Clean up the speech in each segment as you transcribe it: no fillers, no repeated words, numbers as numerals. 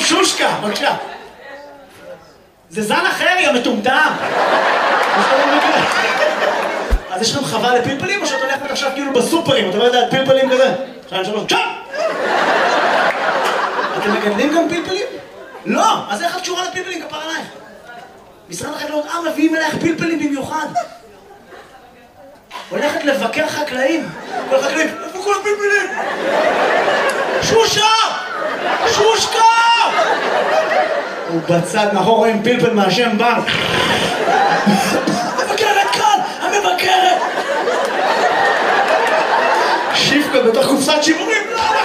שושקה, בבקשה. זה זן אחר, יא מטומטם. אז יש לכם חווה לפלפלים, או שאת הולכת עכשיו כאילו בסופרים, אתה לא יודע, פלפלים כזה? 2, 3, צ'אפ! אתם מגדלים גם פלפלים? לא! אז איך את קשורה לפלפלים? כפר עלייך. משרד החקלאות, מביאים אלייך פלפלים במיוחד. הולכת לבקר חקלאים. כל חקלאים, איפה כל הפלפלים? שושה! שושקה! הוא בצד מאחור רואים פלפל מהשם בנק. המבקרת כאן! המבקרת! שיפקה בתוך קופסת שימורים.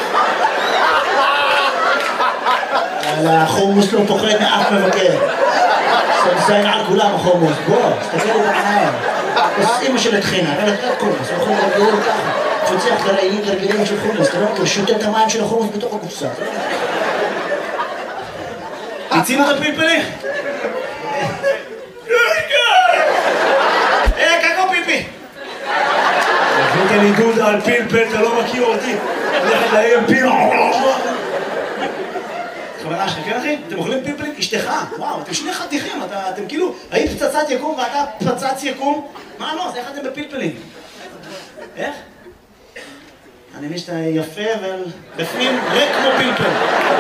החומוס לא פוחד מאף מבקר. סמסיין על כולם החומוס. בוא, תסתכל לי בעיניים. אמא של התחינה, אבל אתה קומוס, אנחנו מרגלים ככה. תפצח גרעינים גרגלים של חומוס, אתה לא מכיר, שותה את המים של החומוס בתוך הקופסה. תצינו את הפלפלים? קקו פיפי! הבאת לי דודה על פלפל, אתה לא מכיר אותי. הולכת להם פיל. חברה שלך, כן אחי? אתם אוכלים פלפלים? אשתך? וואו, אתם שני חתיכים, אתם כאילו, היית פצצת יקום ואתה פצץ יקום? מה לא? אז איך אתם בפלפלים? איך? אני מבין שאתה יפה ובפנים ריק כמו פלפל.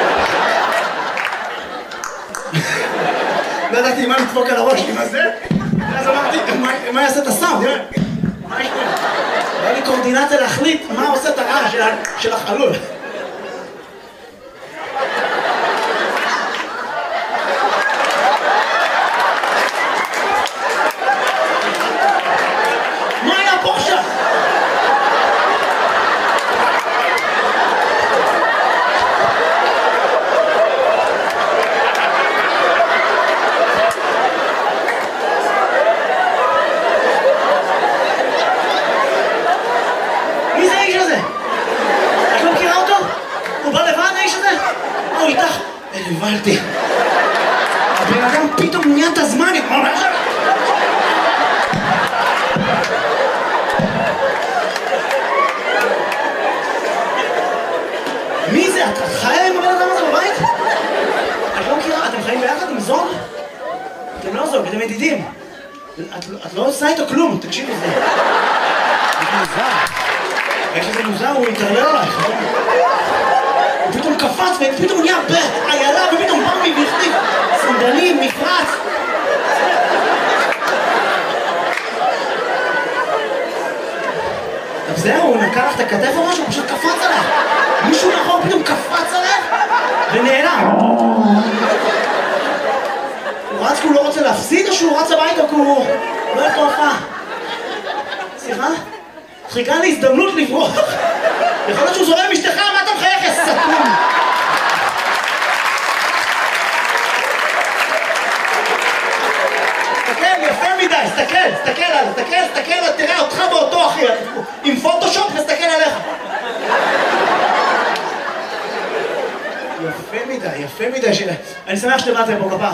לא ידעתי מה לדפוק על הראש לי, מה זה? אז אמרתי, מה יעשה את הסאונד? מה יש פה? היה לי קורדינציה להחליט מה עושה את הרעש של החלול. מה היה פה עכשיו? הבנתי. הבן אדם פתאום נהיה את הזמן. מי זה? את חיה עם הבן אדם הזה בבית? את לא מכירה? אתם חיים ביחד עם זוג? אתם לא זוג, אתם ידידים. את לא עושה איתו כלום, תקשיבי לזה. זה מוזר. איך שזה מוזר, הוא יתערלל עלייך. הוא פתאום קפץ ופתאום נהיה בעיילה ופתאום בא מבחליף סנדלים, מפרץ. טוב זהו, הוא נקע לך את הכתף או משהו, הוא פשוט קפץ עליך. מישהו נכון פתאום קפץ עליך ונעלם. הוא רץ כי הוא לא רוצה להפסיד או שהוא רץ הביתה כי הוא לא הולך להופעה? סליחה? חיכה לי הזדמנות לברוח. יכול להיות שהוא זורם עם אשתך, מה אתה מחייך, יא סתום? תסתכל, יפה מדי, תסתכל, תראה אותך ואותו אחי, עם פוטושופ נסתכל עליך. יפה מדי, אני שמח שבאתם פה כפה.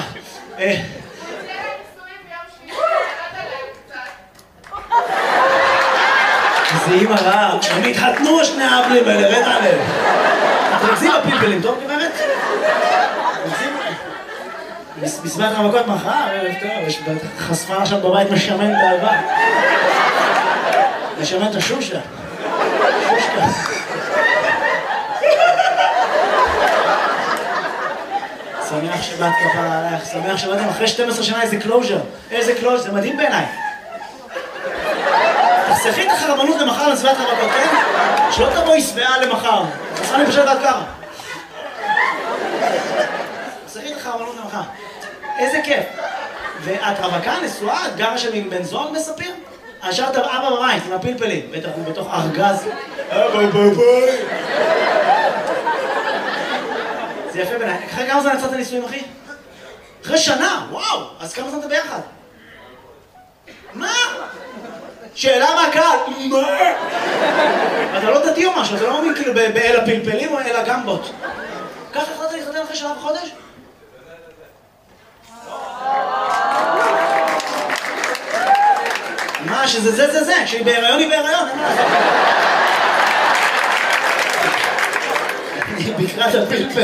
זה אימא רעה, הם התחתנו שני האבלים האלה, רד עליהם. אתם מגזים בפלפלים, טוב גברת? בסביבת המכות מחר, טוב, יש חשפה עכשיו בבית משמן את האהבה. משמן את השושה. שושקה. שמח שבאת כפרה עלייך, שמח שבאתם אחרי 12 שנה איזה קלוז'ר. איזה קלוז'ר, זה מדהים בעיניי. תחסכי את החרמנות למחר לסביבת המכות, כן? שלא תבואי שבעה למחר. תחסכה לי פשוט עד ככה. תחסכי את החרמנות למחר. איזה כיף. ואת רווקה, נשואה, את גרה שם עם בן זוג מספיר? השארת אבא בבית עם הפלפלים, בטח הוא בתוך ארגז. ביי. זה יפה בעיניי. אחרי כמה זמן יצאת הנישואים, אחי? אחרי שנה, וואו! אז כמה זמן אתה ביחד? מה? שאלה מהקהל, מה? אתה לא דתי או משהו, אתה לא מאמין כאילו באל הפלפלים או אל הגמבות. ככה החלטת להתחתן אחרי שנה וחודש? מה, שזה זה, כשהיא בהיריון היא בהיריון, אין מה לעשות. היא בקרת הפלפל.